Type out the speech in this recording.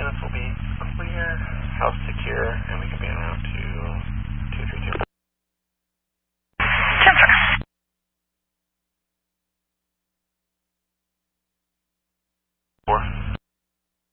minutes will be clear, house secure, and we can be in